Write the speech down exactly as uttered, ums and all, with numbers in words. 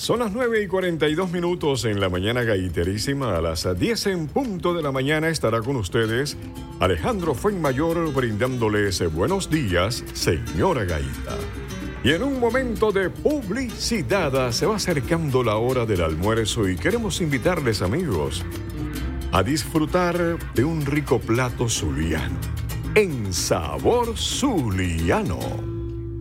Son las nueve y cuarenta y dos minutos en la mañana gaiterísima. A las diez en punto de la mañana estará con ustedes Alejandro Fuenmayor brindándoles buenos días, señora Gaita. Y en un momento de publicidad se va acercando la hora del almuerzo y queremos invitarles, amigos, a disfrutar de un rico plato zuliano, en sabor zuliano.